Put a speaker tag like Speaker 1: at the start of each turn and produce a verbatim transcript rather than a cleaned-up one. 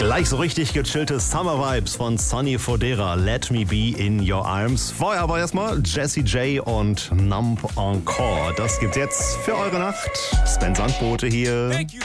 Speaker 1: Gleich so richtig gechillte Summer Vibes von Sonny Fodera, Let Me Be in Your Arms. Vorher aber erstmal Jessie J und Numb Encore. Das gibt's jetzt für eure Nacht. Sven Sandbote hier.